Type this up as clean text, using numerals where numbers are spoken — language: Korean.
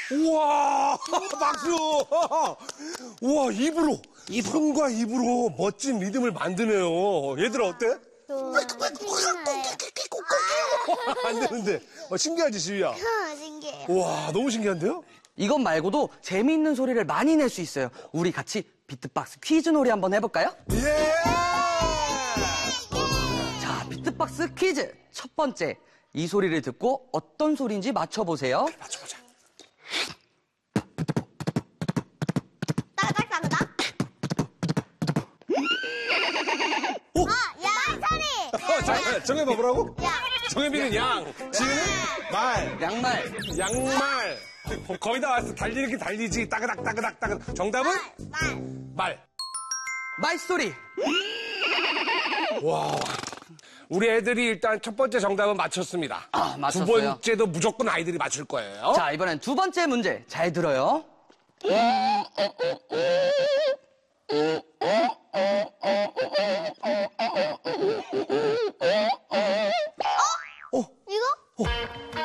우와, 박수! 우와, 입으로, 손과 입으로 멋진 리듬을 만드네요. 얘들아, 어때? 안 되는데. 신기하지, 지휘야? 신기해요. 우와, 너무 신기한데요? 이것 말고도 재미있는 소리를 많이 낼 수 있어요. 우리 같이 비트박스 퀴즈 놀이 한번 해볼까요? 예! 자, 비트박스 퀴즈 첫 번째. 이 소리를 듣고 어떤 소리인지 맞춰보세요. 맞춰보자. 따닥따닥. 오! 양 소리. 자, 정해봐, 뭐라고? 양. 정해비는 양, 지은은 말, 양말. 양말. 거의 다 왔어. 달리기 달리지. 따그닥, 따그닥, 따그닥. 정답은? 말. 말소리. 와. 우리 애들이 일단 첫 번째 정답은 맞췄습니다. 아, 맞췄어요. 두 번째도 무조건 아이들이 맞출 거예요. 자, 이번엔 두 번째 문제. 잘 들어요.